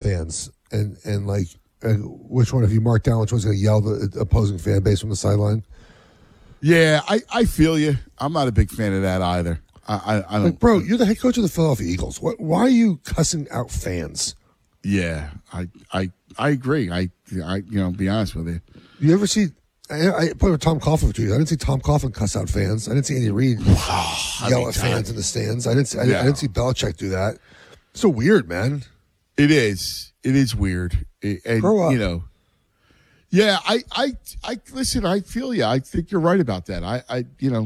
fans and like which one, if you mark down which one's going to yell the opposing fan base from the sideline? Yeah, I feel you. I'm not a big fan of that either. I don't. Like, bro, you're the head coach of the Philadelphia Eagles. Why are you cussing out fans? Yeah, I agree. I be honest with you. You ever see? I played with Tom Coughlin for 2 years. I didn't see Tom Coughlin cuss out fans. I didn't see Andy Reid yell at fans in the stands. I didn't see Belichick do that. It's so weird, man. It is. It is weird. And, Grow up. You know. Yeah, I listen. I feel you. I think you're right about that.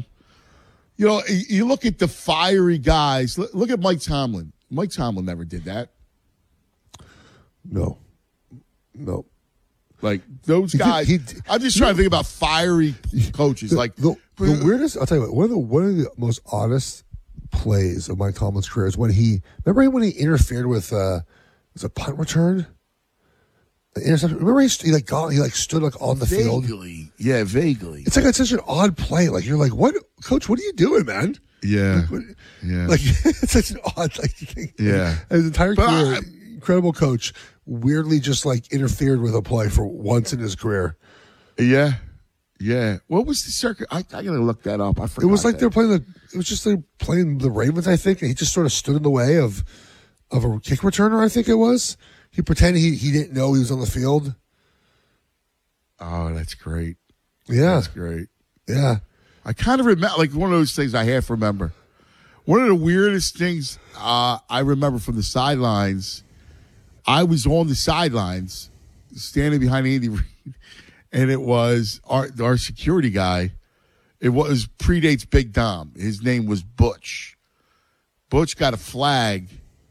You look at the fiery guys. Look at Mike Tomlin. Mike Tomlin never did that. No. Like those guys. I'm just trying to think about fiery coaches. The weirdest. I'll tell you what. One of the most honest plays of Mike Tomlin's career is when he interfered with it was a punt return. Remember he stood like on the field. Vaguely. It's like such an odd play. Like you're like, what, coach? What are you doing, man? Yeah, Like it's such an odd thing. Yeah, his entire career, incredible coach. Weirdly, just like interfered with a play for once in his career. Yeah. What was the circuit? I gotta look that up. I forgot. It was like they were playing It was just like playing the Ravens, I think, and he just sort of stood in the way of a kick returner. I think it was. He pretended he didn't know he was on the field. Oh, that's great. Yeah. That's great. Yeah. I kind of remember, like one of those things I half remember. One of the weirdest things I remember from the sidelines, I was on the sidelines standing behind Andy Reid, and it was our security guy. It predates Big Dom. His name was Butch. Butch got a flag.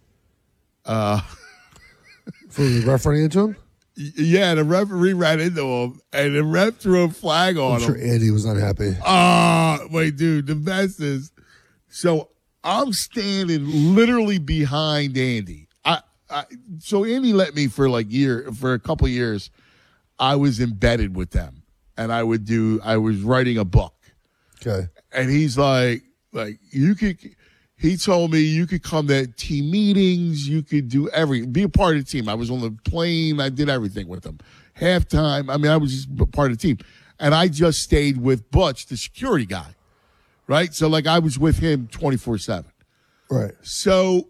For the ref running into him? Yeah, the referee ran into him, and the ref threw a flag on him. I'm sure Andy was not happy. Wait, dude, the best is, so I'm standing literally behind Andy. So Andy let me for a couple of years. I was embedded with them, and I was writing a book. Okay. And he's like you could. He told me you could come to team meetings, you could do everything, be a part of the team. I was on the plane, I did everything with them. Halftime, I was just part of the team. And I just stayed with Butch, the security guy, right? So, I was with him 24/7. Right. So,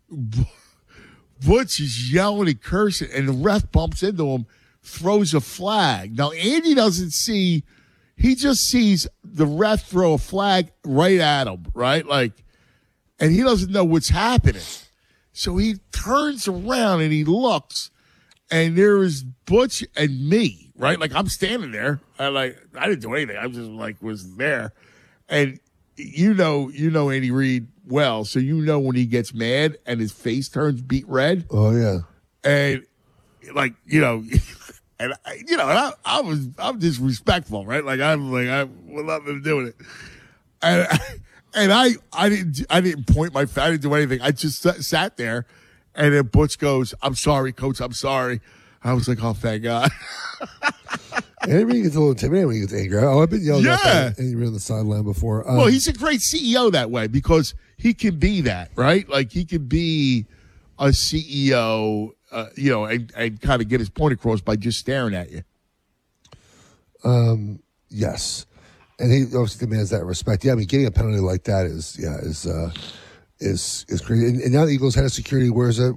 Butch is yelling and cursing, and the ref bumps into him, throws a flag. Now, Andy doesn't see, he just sees the ref throw a flag right at him, right? And he doesn't know what's happening. So he turns around and he looks, and there is Butch and me, right? I'm standing there. I didn't do anything. I just was there. And you know Andy Reid well, so when he gets mad and his face turns beet red. Oh yeah. And and I'm just respectful, right? I want nothing to do with it. And I didn't point my finger. I didn't do anything. I just sat there, and then Butch goes, "I'm sorry, Coach. I'm sorry." I was like, "Oh, thank God." Andy Reid gets a little intimidating when he gets angry. I've been yelled at by Andy Reid on the sideline before. Well, he's a great CEO that way because he can be that, right? He can be a CEO, and kind of get his point across by just staring at you. Yes. And he obviously demands that respect. Yeah, getting a penalty like that is crazy. And now the Eagles head of security wears a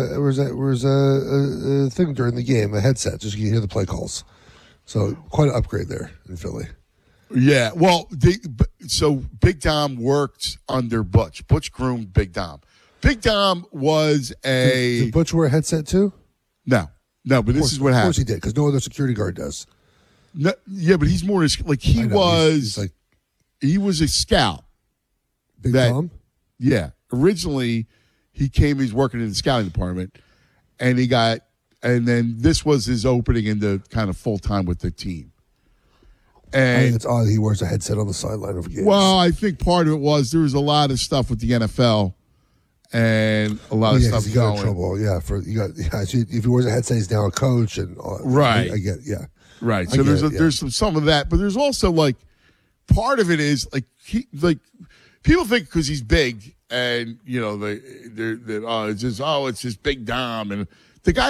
thing during the game, a headset, just so you can hear the play calls. So quite an upgrade there in Philly. Yeah, well, so Big Dom worked under Butch. Butch groomed Big Dom. Big Dom was Did Butch wear a headset too? No, but this is what happened. Of course he did, because no other security guard does. No, yeah, but he's more he was a scout. Big Dom? Yeah. Originally, he was working in the scouting department, and then this was his opening into kind of full time with the team. And I think it's odd he wears a headset on the sideline of games. Well, I think part of it was there was a lot of stuff with the NFL, and a lot of stuff he got going. in trouble. Yeah, so if he wears a headset, he's now a coach, and all that. Right. I get, yeah. Right. So there's some of that, but there's also part of it is people think because he's big and it's just Big Dom, and the guy